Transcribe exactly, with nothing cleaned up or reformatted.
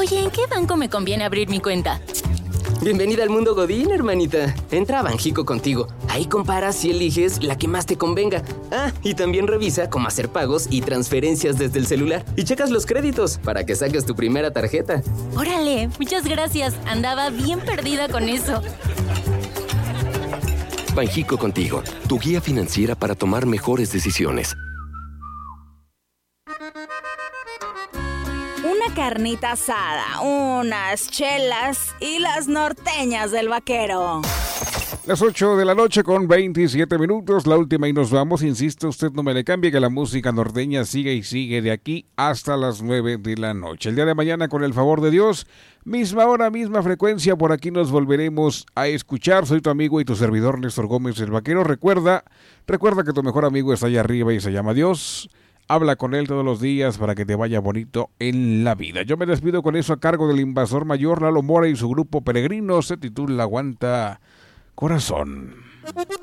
Oye, ¿en qué banco me conviene abrir mi cuenta? Bienvenida al mundo Godín, hermanita. Entra a Banjico Contigo. Ahí comparas y eliges la que más te convenga. Ah, y también revisa cómo hacer pagos y transferencias desde el celular. Y checas los créditos para que saques tu primera tarjeta. Órale, muchas gracias. Andaba bien perdida con eso. Banjico Contigo, tu guía financiera para tomar mejores decisiones. Una carnita asada, unas chelas y las norteñas del vaquero. Las ocho de la noche con veintisiete minutos, la última y nos vamos. Insisto, usted no me le cambie, que la música norteña sigue y sigue de aquí hasta las nueve de la noche. El día de mañana, con el favor de Dios, misma hora, misma frecuencia, por aquí nos volveremos a escuchar. Soy tu amigo y tu servidor Néstor Gómez el Vaquero. Recuerda, recuerda que tu mejor amigo está allá arriba y se llama Dios. Habla con él todos los días para que te vaya bonito en la vida. Yo me despido con eso a cargo del invasor mayor Lalo Mora y su grupo Peregrino. Se titula Aguanta Corazón.